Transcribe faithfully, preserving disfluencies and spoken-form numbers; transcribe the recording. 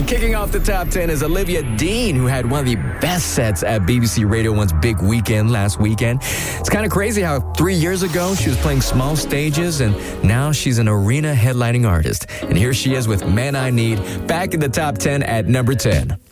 And kicking off the top ten is Olivia Dean, who had one of the best sets at B B C Radio one's Big Weekend last weekend. It's kind of crazy how three years ago she was playing small stages, and now she's an arena headlining artist. And here she is with Man I Need, back in the top ten at number ten.